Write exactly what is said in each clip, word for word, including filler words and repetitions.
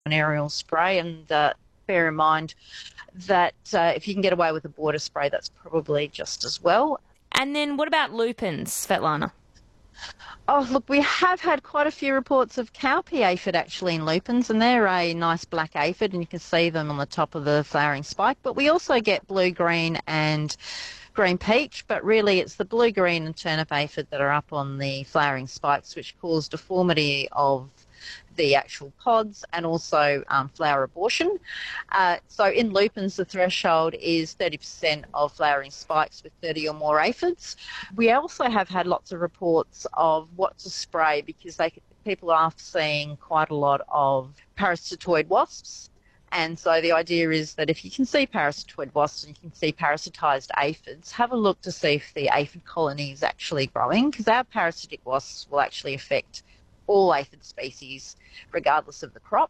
an aerial spray, and uh, bear in mind that uh, if you can get away with a border spray, that's probably just as well. And then what about lupins, Svetlana? Oh, look, we have had quite a few reports of cowpea aphid actually in lupins, and they're a nice black aphid, and you can see them on the top of the flowering spike. But we also get blue-green and green peach, but really it's the blue-green and turnip aphid that are up on the flowering spikes, which cause deformity of the actual pods and also um, flower abortion. Uh, so in lupins, the threshold is thirty percent of flowering spikes with thirty or more aphids. We also have had lots of reports of what to spray because they, people are seeing quite a lot of parasitoid wasps. And so the idea is that if you can see parasitoid wasps and you can see parasitized aphids, have a look to see if the aphid colony is actually growing, because our parasitic wasps will actually affect all aphid species, regardless of the crop.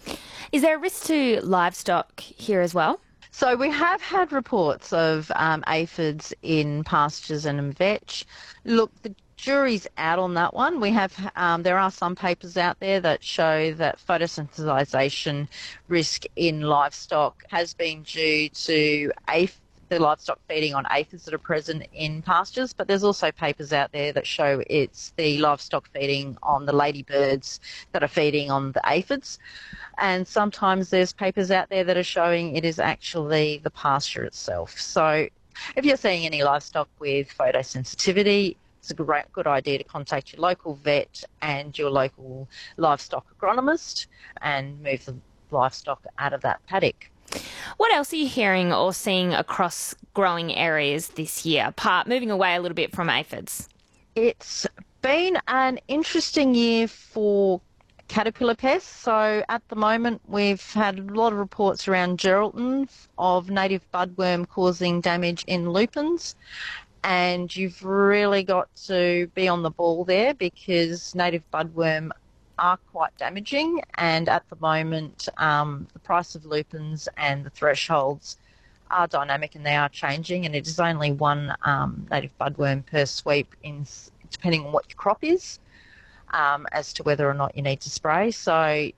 Is there a risk to livestock here as well? So we have had reports of um, aphids in pastures and in vetch. Look, the jury's out on that one. We have um, there are some papers out there that show that photosynthesization risk in livestock has been due to aphids. The livestock feeding on aphids that are present in pastures, but there's also papers out there that show it's the livestock feeding on the ladybirds that are feeding on the aphids. And sometimes there's papers out there that are showing it is actually the pasture itself. So if you're seeing any livestock with photosensitivity, it's a great, good idea to contact your local vet and your local livestock agronomist and move the livestock out of that paddock. What else are you hearing or seeing across growing areas this year, apart moving away a little bit from aphids? It's been an interesting year for caterpillar pests. So at the moment we've had a lot of reports around Geraldton of native budworm causing damage in lupins. And you've really got to be on the ball there because native budworm are quite damaging, and at the moment um, the price of lupins and the thresholds are dynamic and they are changing, and it is only one um, native budworm per sweep in, depending on what your crop is, um, as to whether or not you need to spray. So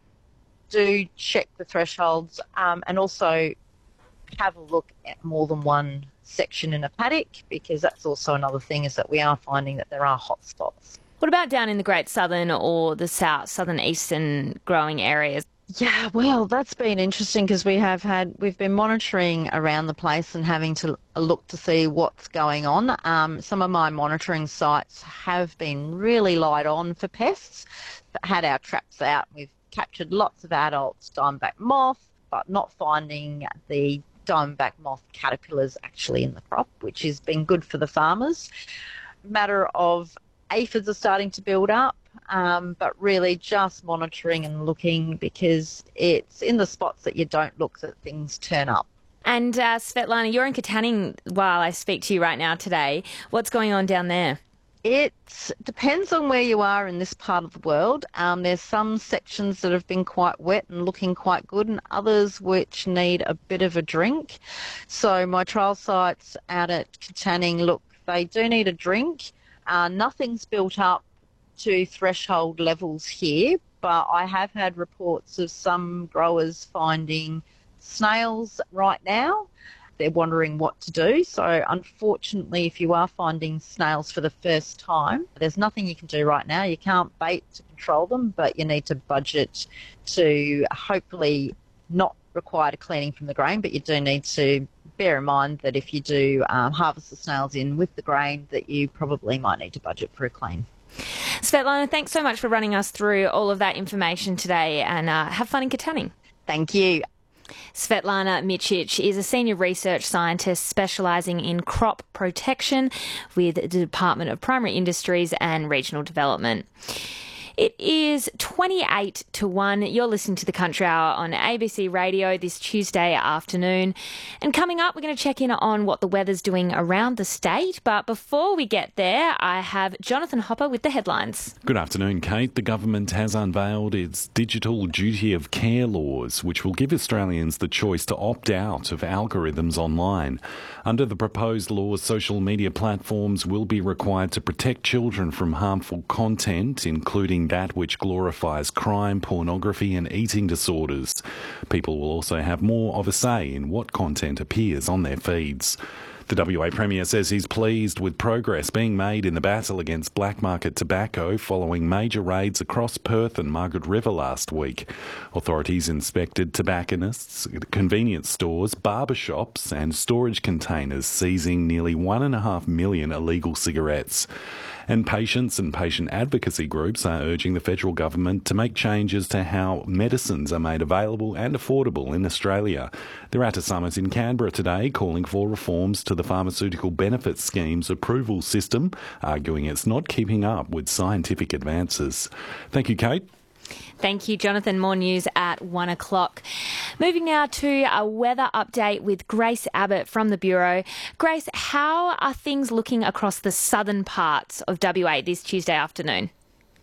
do check the thresholds um, and also have a look at more than one section in a paddock, because that's also another thing, is that we are finding that there are hot spots. What about down in the Great Southern or the south, southern eastern growing areas? Yeah, well, that's been interesting because we have had, we've been monitoring around the place and having to look to see what's going on. Um, some of my monitoring sites have been really light on for pests, had our traps out. We've captured lots of adults diamondback moth, but not finding the diamondback moth caterpillars actually in the crop, which has been good for the farmers. Matter of aphids are starting to build up, um, but really just monitoring and looking, because it's in the spots that you don't look that things turn up. And uh, Svetlana, you're in Katanning while I speak to you right now today. What's going on down there? It depends on where you are in this part of the world. Um, there's some sections that have been quite wet and looking quite good, and others which need a bit of a drink. So my trial sites out at Katanning, look, they do need a drink. Uh, nothing's built up to threshold levels here, but I have had reports of some growers finding snails right now. They're wondering what to do. So unfortunately, if you are finding snails for the first time, there's nothing you can do right now. You can't bait to control them, but you need to budget to hopefully not require a cleaning from the grain, but you do need to bear in mind that if you do um, harvest the snails in with the grain, that you probably might need to budget for a clean. Svetlana, thanks so much for running us through all of that information today, and uh, have fun in Katanning. Thank you. Svetlana Micic is a senior research scientist specialising in crop protection with the Department of Primary Industries and Regional Development. It is twenty-eight to one. You're listening to The Country Hour on A B C Radio this Tuesday afternoon. And coming up, we're going to check in on what the weather's doing around the state. But before we get there, I have Jonathan Hopper with the headlines. Good afternoon, Kate. The government has unveiled its digital duty of care laws, which will give Australians the choice to opt out of algorithms online. Under the proposed laws, social media platforms will be required to protect children from harmful content, including that which glorifies crime, pornography and eating disorders. People will also have more of a say in what content appears on their feeds. The W A Premier says he's pleased with progress being made in the battle against black market tobacco following major raids across Perth and Margaret River last week. Authorities inspected tobacconists, convenience stores, barber shops and storage containers, seizing nearly one and a half million illegal cigarettes. And patients and patient advocacy groups are urging the federal government to make changes to how medicines are made available and affordable in Australia. They're at a summit in Canberra today calling for reforms to the Pharmaceutical Benefits Scheme's approval system, arguing it's not keeping up with scientific advances. Thank you, Kate. Thank you, Jonathan. More news at one o'clock. Moving now to a weather update with Grace Abbott from the Bureau. Grace, how are things looking across the southern parts of W A this Tuesday afternoon?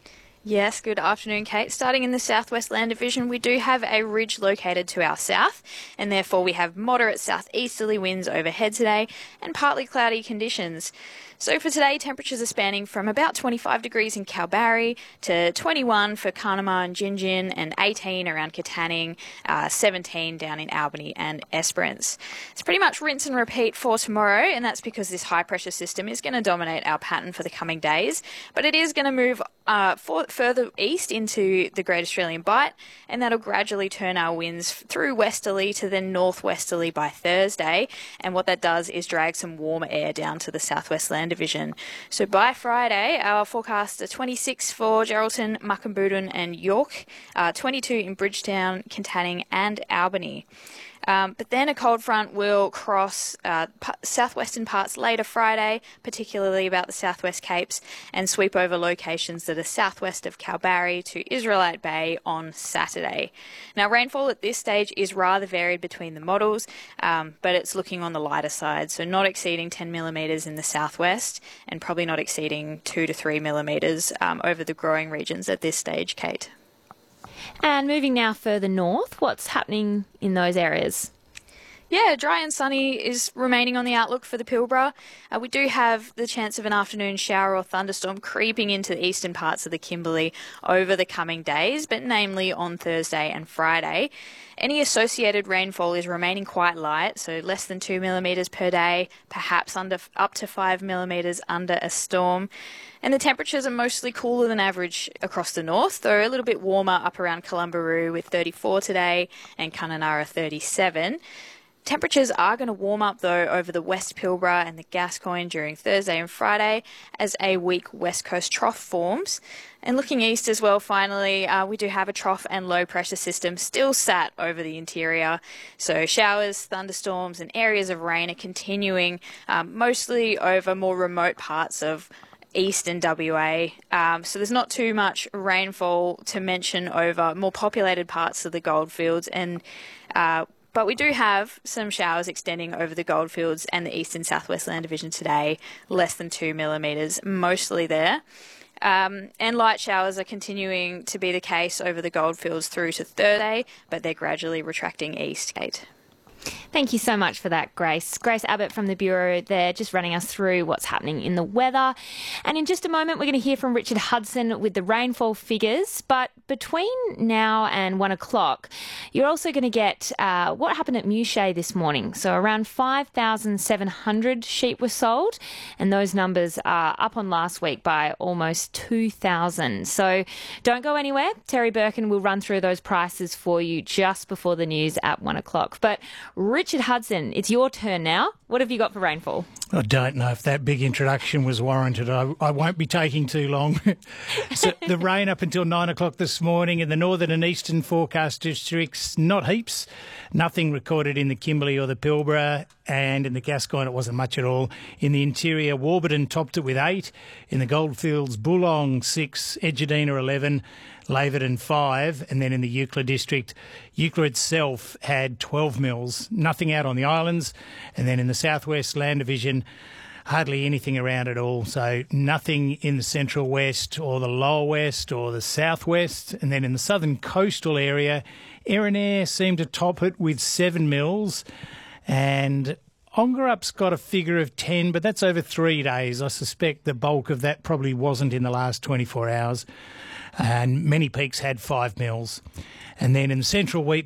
Yes, good afternoon, Kate. Starting in the southwest land division, we do have a ridge located to our south, and therefore we have moderate southeasterly winds overhead today and partly cloudy conditions. So for today, temperatures are spanning from about twenty-five degrees in Kalbarri to twenty-one for Carnamah and Gingin, and eighteen around Katanning, uh, seventeen down in Albany and Esperance. It's pretty much rinse and repeat for tomorrow, and that's because this high pressure system is going to dominate our pattern for the coming days, but it is going to move uh, for, further east into the Great Australian Bight, and that'll gradually turn our winds through westerly to then northwesterly by Thursday, and what that does is drag some warmer air down to the southwest land division. So by Friday, our forecasts are twenty-six for Geraldton, Muckamboodin and York, uh, twenty-two in Bridgetown, Katanning and Albany. Um, but then a cold front will cross uh, p- southwestern parts later Friday, particularly about the southwest Capes, and sweep over locations that are southwest of Kalbarri to Israelite Bay on Saturday. Now, rainfall at this stage is rather varied between the models, um, but it's looking on the lighter side, so not exceeding ten millimetres in the southwest and probably not exceeding two to three millimetres um, over the growing regions at this stage, Kate. And moving now further north, what's happening in those areas? Yeah, dry and sunny is remaining on the outlook for the Pilbara. Uh, we do have the chance of an afternoon shower or thunderstorm creeping into the eastern parts of the Kimberley over the coming days, but namely on Thursday and Friday. Any associated rainfall is remaining quite light, so less than two millimetres per day, perhaps under up to five millimetres under a storm. And the temperatures are mostly cooler than average across the north, though a little bit warmer up around Columbaroo with thirty-four today and Kununurra thirty-seven. Temperatures are going to warm up, though, over the West Pilbara and the Gascoyne during Thursday and Friday as a weak west coast trough forms. And looking east as well, finally, uh, we do have a trough and low pressure system still sat over the interior. So showers, thunderstorms and areas of rain are continuing, um, mostly over more remote parts of eastern W A. Um, so there's not too much rainfall to mention over more populated parts of the goldfields, and uh, but we do have some showers extending over the goldfields and the eastern southwest land division today, less than two millimetres, mostly there. Um, and light showers are continuing to be the case over the goldfields through to Thursday, but they're gradually retracting east, Kate. Thank you so much for that, Grace. Grace Abbott from the Bureau there, just running us through what's happening in the weather. And in just a moment, we're going to hear from Richard Hudson with the rainfall figures. But between now and one o'clock, you're also going to get uh, what happened at Mouchet this morning. So around five thousand seven hundred sheep were sold, and those numbers are up on last week by almost two thousand. So don't go anywhere. Terry Birkin will run through those prices for you just before the news at one o'clock. But Richard Hudson, it's your turn now. What have you got for rainfall? I don't know if that big introduction was warranted. I, I won't be taking too long. So the rain up until nine o'clock this morning in the northern and eastern forecast districts, not heaps. Nothing recorded in the Kimberley or the Pilbara, and in the Gascoyne it wasn't much at all. In the interior, Warburton topped it with eight. In the Goldfields, Bulong six, Edgedina eleven, Laverton five, and then in the Eucla district, Eucla itself had twelve mils. Nothing out on the islands, and then in the southwest land division, hardly anything around at all. So nothing in the central west or the lower west or the southwest. And then in the southern coastal area, Erinair seemed to top it with seven mils. And Ongerup's got a figure of ten, but that's over three days. I suspect the bulk of that probably wasn't in the last twenty-four hours. and many peaks had five mils. And then in the central wheat